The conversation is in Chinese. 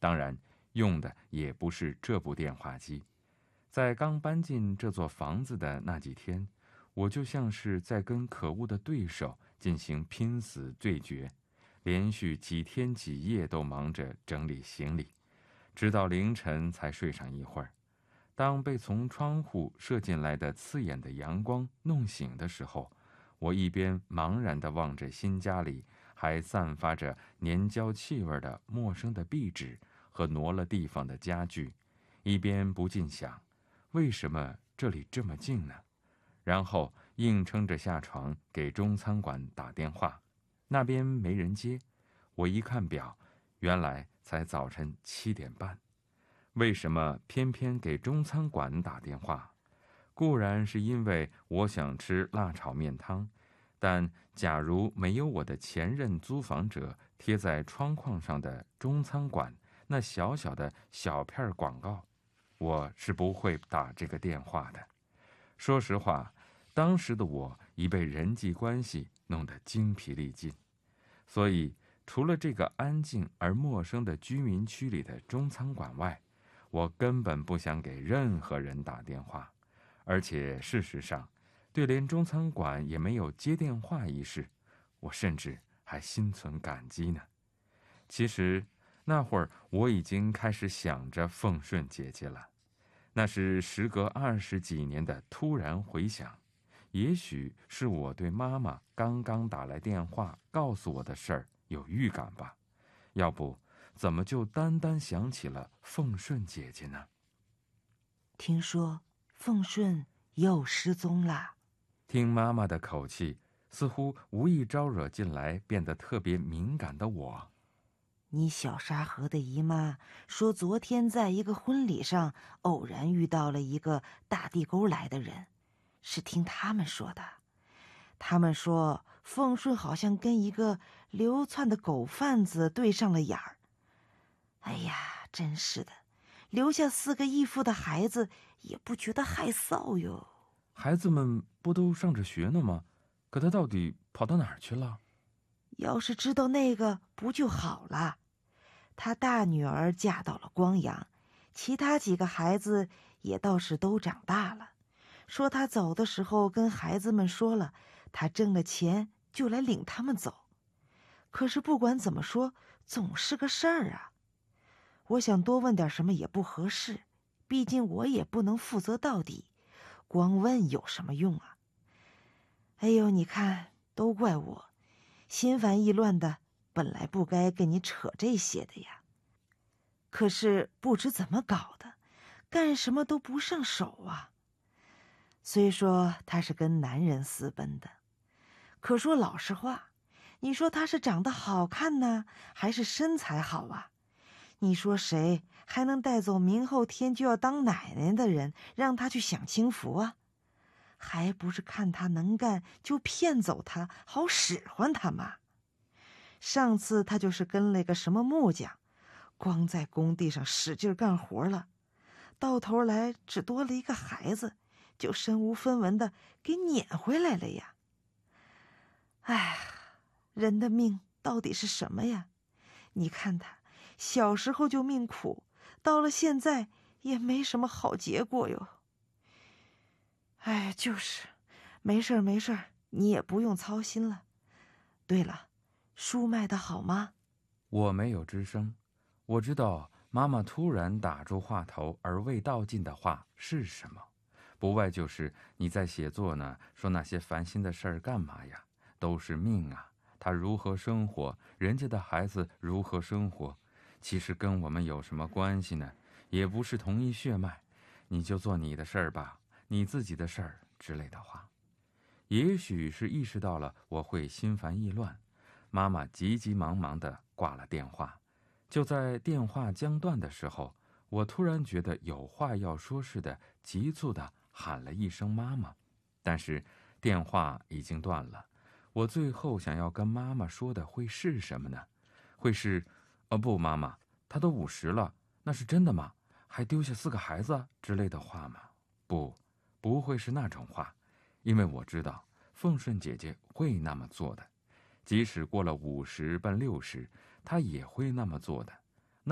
当然，用的也不是这部电话机。在刚搬进这座房子的那几天，我就像是在跟可恶的对手进行拼死对决，连续几天几夜都忙着整理行李，直到凌晨才睡上一会儿。当被从窗户射进来的刺眼的阳光弄醒的时候，我一边茫然地望着新家里还散发着粘胶气味的陌生的壁纸和挪了地方的家具，一边不禁想，为什么这里这么静呢？然后硬撑着下床给中餐馆打电话，那边没人接。我一看表，原来才早晨7点半。为什么偏偏给中餐馆打电话？固然是因为我想吃辣炒面汤，但假如没有我的前任租房者贴在窗框上的中餐馆那小小的小片广告，我是不会打这个电话的。说实话，当时的我已被人际关系弄得精疲力尽，所以除了这个安静而陌生的居民区里的中餐馆外，我根本不想给任何人打电话。而且事实上，对连中餐馆也没有接电话一事，我甚至还心存感激呢。其实那会儿我已经开始想着凤顺姐姐了，那是时隔20几年的突然回想，也许是我对妈妈刚刚打来电话告诉我的事儿有预感吧，要不怎么就单单想起了凤顺姐姐呢？ 听说凤顺又失踪了。 听妈妈的口气，似乎无意招惹进来变得特别敏感的我。 你小沙河的姨妈说，昨天在一个婚礼上偶然遇到了一个大地沟来的人，是听他们说的。他们说凤顺好像跟一个流窜的狗贩子对上了眼儿。哎呀，真是的，留下4个义父的孩子也不觉得害臊哟。 孩子们不都上着学呢吗？可他到底跑到哪儿去了？ 要是知道那个不就好了。他大女儿嫁到了光阳，其他几个孩子也倒是都长大了。说他走的时候跟孩子们说了，他挣了钱就来领他们走。可是不管怎么说，总是个事儿啊。我想多问点什么也不合适，毕竟我也不能负责到底，光问有什么用啊？哎呦，你看，都怪我，心烦意乱的，本来不该跟你扯这些的呀。可是不知怎么搞的，干什么都不上手啊。虽说他是跟男人私奔的，可说老实话，你说他是长得好看呢，还是身材好啊？你说谁还能带走明后天就要当奶奶的人，让他去享清福啊？还不是看他能干就骗走他，好使唤他嘛。上次他就是跟了个什么木匠，光在工地上使劲干活了，到头来只多了一个孩子，就身无分文的给撵回来了呀。哎，人的命到底是什么呀？你看他小时候就命苦，到了现在也没什么好结果哟。哎，就是，没事儿没事儿，你也不用操心了。对了，书卖得好吗？ 我没有吱声。我知道妈妈突然打住话头而未道尽的话是什么，不外就是你在写作呢，说那些烦心的事儿干嘛呀？都是命啊，他如何生活，人家的孩子如何生活，其实跟我们有什么关系呢？也不是同一血脉，你就做你的事儿吧，你自己的事儿之类的话。也许是意识到了我会心烦意乱，妈妈急急忙忙地挂了电话。就在电话将断的时候，我突然觉得有话要说似的，急促地喊了一声妈妈，但是电话已经断了。我最后想要跟妈妈说的会是什么呢？会是不，妈妈，她都50了，那是真的吗？还丢下4个孩子之类的话吗？不会是那种话，因为我知道凤顺姐姐会那么做的，即使过了50奔60，她也会那么做的。